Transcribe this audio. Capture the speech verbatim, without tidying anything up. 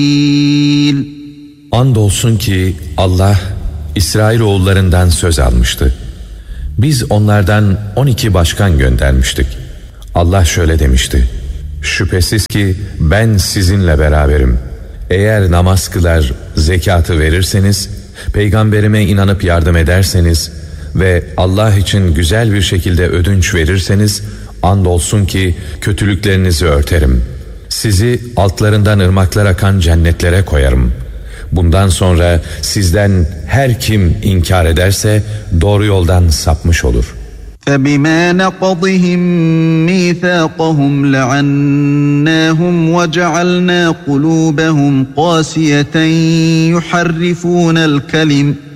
Andolsun ki Allah İsrailoğullarından söz almıştı. Biz onlardan on iki başkan göndermiştik. Allah şöyle demişti: şüphesiz ki ben sizinle beraberim. Eğer namaz kılar, zekatı verirseniz, peygamberime inanıp yardım ederseniz ve Allah için güzel bir şekilde ödünç verirseniz, andolsun ki kötülüklerinizi örterim. Sizi altlarından ırmaklar akan cennetlere koyarım. Bundan sonra sizden her kim inkar ederse doğru yoldan sapmış olur. فَبِمَا نَقْضِهِمْ مِيثَاقَهُمْ لَعَنَّاهُمْ وَجَعَلْنَا قُلُوبَهُمْ قَاسِيَةً يُحَرِّفُونَ الْكَلِمَ